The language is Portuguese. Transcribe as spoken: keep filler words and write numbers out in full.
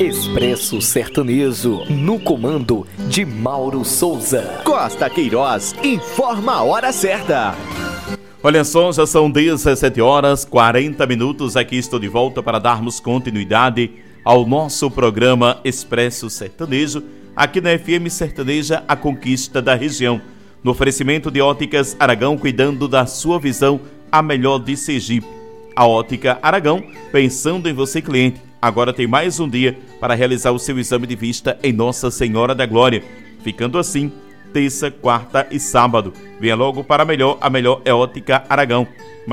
Expresso Sertanejo, no comando de Mauro Souza. Costa Queiroz informa a hora certa. Olha só, já são dezessete horas e quarenta minutos. Aqui estou de volta para darmos continuidade ao nosso programa Expresso Sertanejo, aqui na F M Sertaneja, a conquista da região. No oferecimento de Óticas Aragão, cuidando da sua visão, a melhor de Sergipe. A Ótica Aragão, pensando em você, cliente. Agora tem mais um dia para realizar o seu exame de vista em Nossa Senhora da Glória. Ficando assim, terça, quarta e sábado. Venha logo para a melhor, a melhor é Ótica Aragão.